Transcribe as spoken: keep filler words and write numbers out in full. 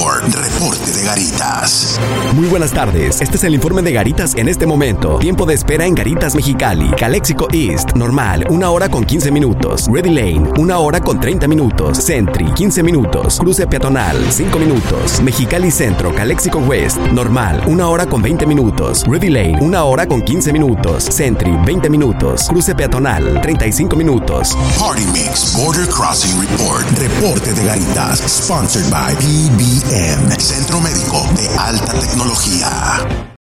Report, reporte de Garitas. Muy buenas tardes, este es el informe de Garitas en este momento. Tiempo de espera en Garitas Mexicali. Calexico East, normal, una hora con quince minutos. Ready Lane, una hora con treinta minutos. Sentry, quince minutos. Cruce peatonal, cinco minutos. Mexicali Centro, Calexico West, normal, una hora con veinte minutos. Ready Lane, una hora con quince minutos. Sentry, veinte minutos. Cruce peatonal, treinta y cinco minutos. Party Mix Border Crossing Report, reporte de Garitas, sponsored by P B M, Centro Médico de Alta Tecnología.